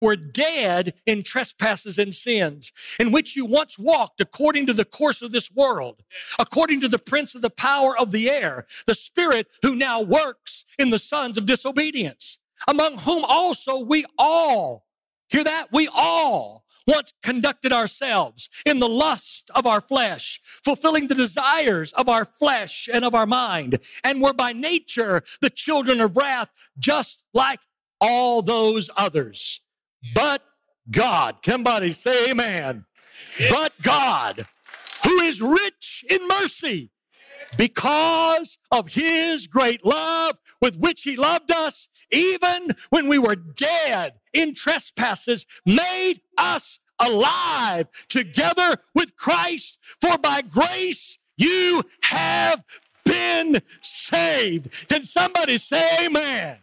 were dead in trespasses and sins, in which you once walked according to the course of this world, according to the prince of the power of the air, the spirit who now works in the sons of disobedience, among whom also we all, hear that? We all once conducted ourselves in the lust of our flesh, fulfilling the desires of our flesh and of our mind, and were by nature the children of wrath, just like all those others. But God, somebody say amen. But God, who is rich in mercy, because of his great love with which he loved us, even when we were dead in trespasses, made us alive together with Christ. For by grace you have been saved. Can somebody say amen?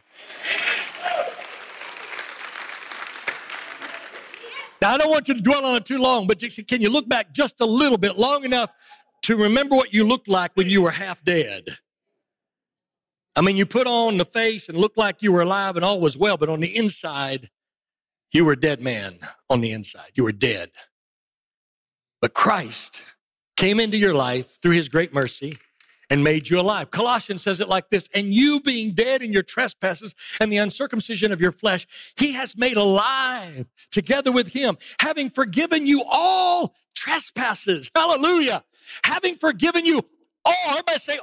Now, I don't want you to dwell on it too long, but can you look back just a little bit, long enough to remember what you looked like when you were half dead? I mean, you put on the face and looked like you were alive and all was well, but on the inside, you were a dead man on the inside. You were dead. But Christ came into your life through his great mercy and made you alive. Colossians says it like this: and you being dead in your trespasses and the uncircumcision of your flesh, he has made alive together with him, having forgiven you all trespasses. Hallelujah. Having forgiven you all, everybody say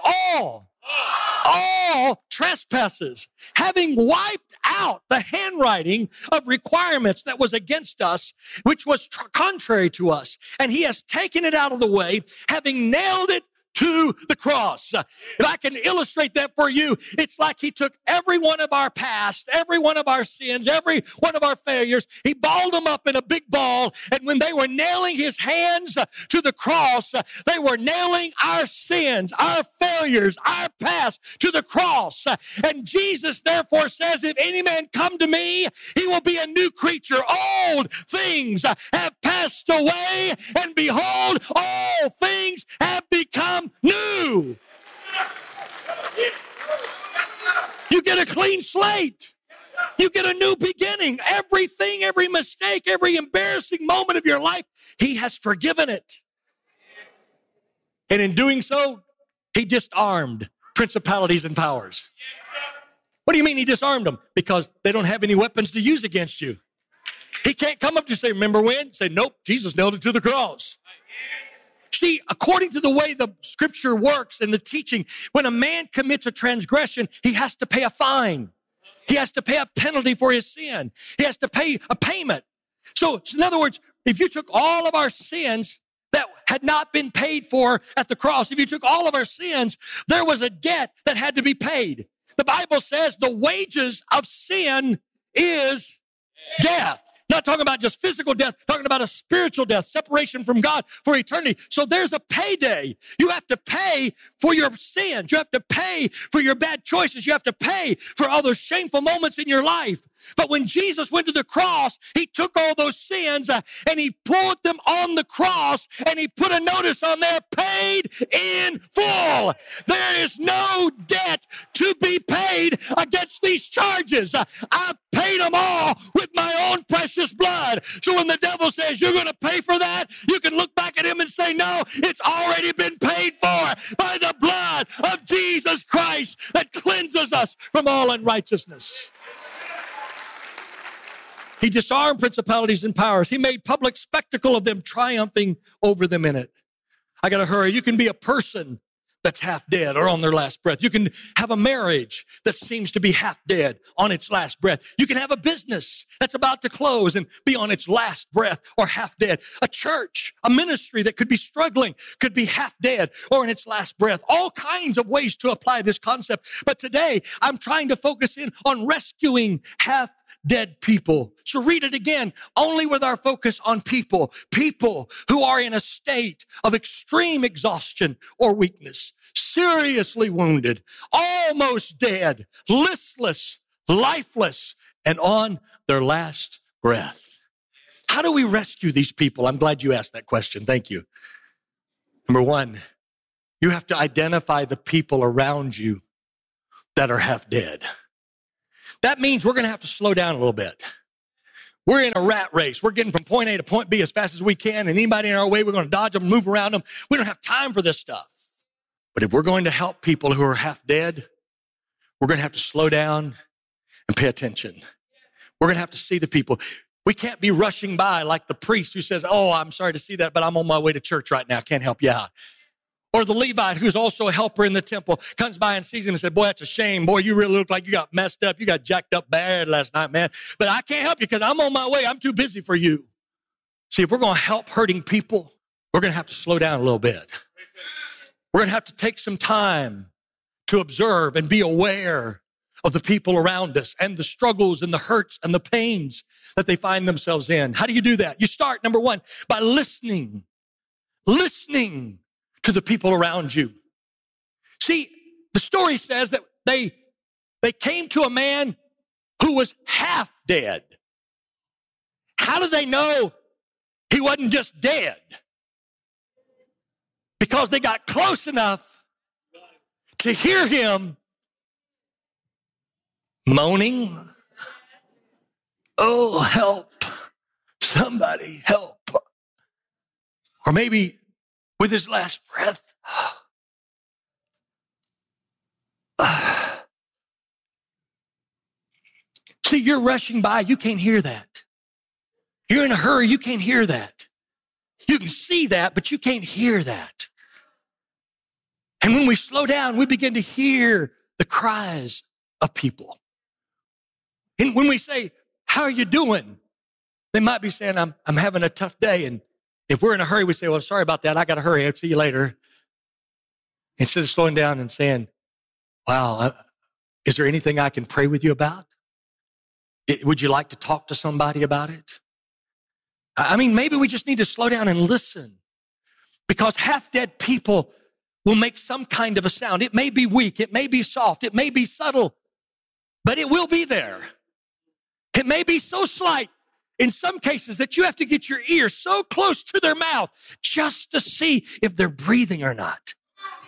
all trespasses, having wiped out the handwriting of requirements that was against us, which was contrary to us. And he has taken it out of the way, having nailed it to the cross. If I can illustrate that for you, it's like he took every one of our past, every one of our sins, every one of our failures, he balled them up in a big ball, and when they were nailing his hands to the cross, they were nailing our sins, our failures, our past to the cross. And Jesus therefore says, if any man come to me, he will be a new creature. Old things have passed away, and behold, all things have become new. You get a clean slate. You get a new beginning. Everything, every mistake, every embarrassing moment of your life, he has forgiven it. And in doing so, he disarmed principalities and powers. What do you mean he disarmed them? Because they don't have any weapons to use against you. He can't come up to you and say, remember when? Say, nope, Jesus nailed it to the cross. See, according to the way the scripture works and the teaching, when a man commits a transgression, he has to pay a fine. He has to pay a penalty for his sin. He has to pay a payment. So in other words, if you took all of our sins that had not been paid for at the cross, if you took all of our sins, there was a debt that had to be paid. The Bible says the wages of sin is death. Not talking about just physical death, talking about a spiritual death, separation from God for eternity. So there's a payday. You have to pay for your sins. You have to pay for your bad choices. You have to pay for all those shameful moments in your life. But when Jesus went to the cross, he took all those sins and he put them on the cross, and he put a notice on there, paid in full. There is no debt to be paid against these charges. I paid them all with my own precious blood. So when the devil says you're going to pay for that, you can look back at him and say, no, it's already been paid for by the blood of Jesus Christ that cleanses us from all unrighteousness. He disarmed principalities and powers. He made public spectacle of them, triumphing over them in it. I got to hurry. You can be a person that's half dead or on their last breath. You can have a marriage that seems to be half dead on its last breath. You can have a business that's about to close and be on its last breath or half dead. A church, a ministry that could be struggling, could be half dead or in its last breath. All kinds of ways to apply this concept. But today, I'm trying to focus in on rescuing half dead people. So read it again, only with our focus on people who are in a state of extreme exhaustion or weakness, seriously wounded, almost dead, listless, lifeless, and on their last breath. How do we rescue these people? I'm glad you asked that question. Thank you. Number one, you have to identify the people around you that are half dead. That means we're going to have to slow down a little bit. We're in a rat race. We're getting from point A to point B as fast as we can, and anybody in our way, we're going to dodge them, move around them. We don't have time for this stuff. But if we're going to help people who are half dead, we're going to have to slow down and pay attention. We're going to have to see the people. We can't be rushing by like the priest who says, oh, I'm sorry to see that, but I'm on my way to church right now. Can't help you out. Or the Levite, who's also a helper in the temple, comes by and sees him and said, boy, that's a shame. Boy, you really look like you got messed up. You got jacked up bad last night, man. But I can't help you because I'm on my way. I'm too busy for you. See, if we're going to help hurting people, we're going to have to slow down a little bit. We're going to have to take some time to observe and be aware of the people around us and the struggles and the hurts and the pains that they find themselves in. How do you do that? You start, number one, by listening to the people around you. See, the story says that they came to a man who was half dead. How do they know he wasn't just dead? Because they got close enough to hear him moaning, oh, help, somebody help. Or maybe with his last breath, see, you're rushing by. You can't hear that. You're in a hurry. You can't hear that. You can see that, but you can't hear that. And when we slow down, we begin to hear the cries of people. And when we say, how are you doing? They might be saying, I'm having a tough day. And if we're in a hurry, we say, well, sorry about that. I got to hurry. I'll see you later. Instead of slowing down and saying, wow, is there anything I can pray with you about? Would you like to talk to somebody about it? I mean, maybe we just need to slow down and listen, because half-dead people will make some kind of a sound. It may be weak. It may be soft. It may be subtle, but it will be there. It may be so slight in some cases that you have to get your ear so close to their mouth just to see if they're breathing or not.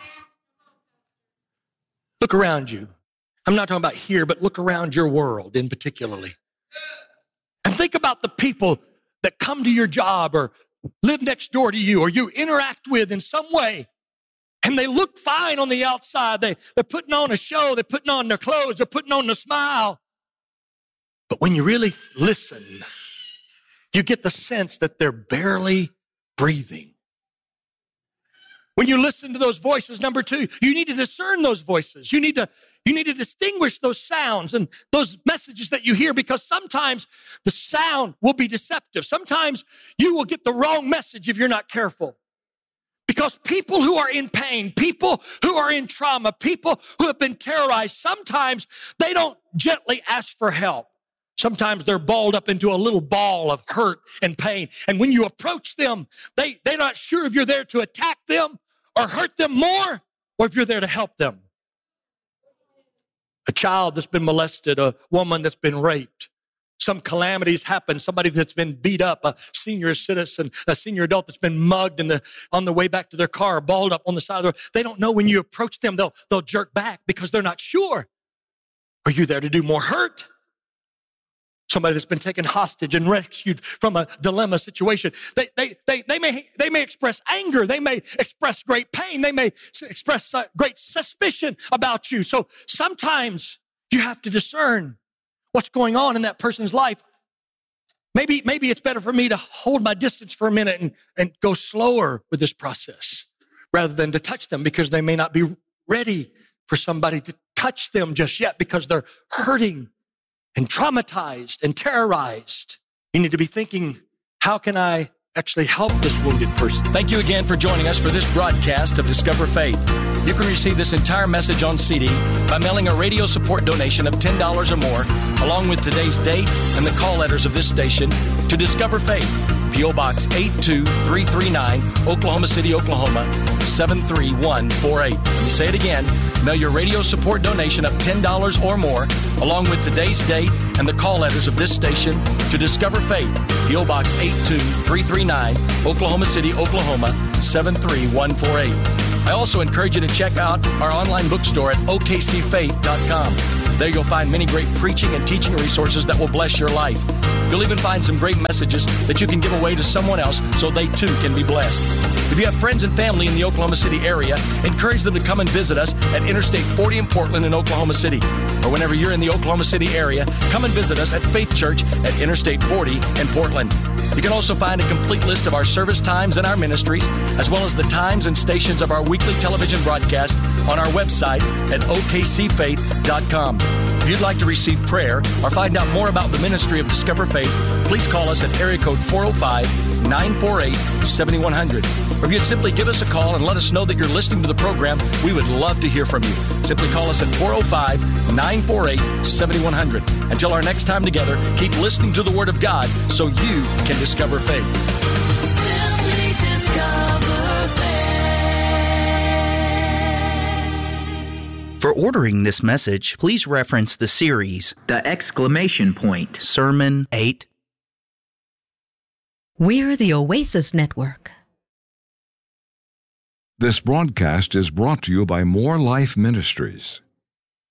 Look around you. I'm not talking about here, but look around your world in particularly. And think about the people that come to your job or live next door to you or you interact with in some way. And they look fine on the outside. They're putting on a show. They're putting on their clothes. They're putting on a smile. But when you really listen, you get the sense that they're barely breathing. When you listen to those voices, number two, you need to discern those voices. You need to distinguish those sounds and those messages that you hear, because sometimes the sound will be deceptive. Sometimes you will get the wrong message if you're not careful. Because people who are in pain, people who are in trauma, people who have been terrorized, sometimes they don't gently ask for help. Sometimes they're balled up into a little ball of hurt and pain. And when you approach them, they're not sure if you're there to attack them or hurt them more, or if you're there to help them. A child that's been molested, a woman that's been raped, some calamities happen, somebody that's been beat up, a senior citizen, a senior adult that's been mugged on the way back to their car, balled up on the side of the road. They don't know when you approach them, they'll jerk back because they're not sure. Are you there to do more hurt? Somebody that's been taken hostage and rescued from a dilemma situation. They may express anger. They may express great pain. They may express great suspicion about you. So sometimes you have to discern what's going on in that person's life. Maybe it's better for me to hold my distance for a minute and go slower with this process rather than to touch them, because they may not be ready for somebody to touch them just yet because they're hurting and traumatized and terrorized. You need to be thinking, how can I actually help this wounded person? Thank you again for joining us for this broadcast of Discover Faith. You can receive this entire message on CD by mailing a radio support donation of $10 or more, along with today's date and the call letters of this station, to Discover Faith, P.O. Box 82339, Oklahoma City, Oklahoma, 73148. Let me say it again. Mail your radio support donation of $10 or more, along with today's date and the call letters of this station, to Discover Faith, P.O. Box 82339, Oklahoma City, Oklahoma, 73148. I also encourage you to check out our online bookstore at okcfaith.com. There you'll find many great preaching and teaching resources that will bless your life. You'll even find some great messages that you can give away to someone else so they too can be blessed. If you have friends and family in the Oklahoma City area, encourage them to come and visit us at Interstate 40 in Portland in Oklahoma City. Or whenever you're in the Oklahoma City area, come and visit us at Faith Church at Interstate 40 in Portland. You can also find a complete list of our service times and our ministries, as well as the times and stations of our weekly television broadcast on our website at okcfaith.com. If you'd like to receive prayer or find out more about the ministry of Discover Faith, please call us at area code 405-948-7100. Or if you'd simply give us a call and let us know that you're listening to the program, we would love to hear from you. Simply call us at 405-948-7100. Until our next time together, keep listening to the Word of God so you can discover faith. Simply discover faith. For ordering this message, please reference the series, The Exclamation Point, Sermon 8. We're the Oasis Network. This broadcast is brought to you by More Life Ministries.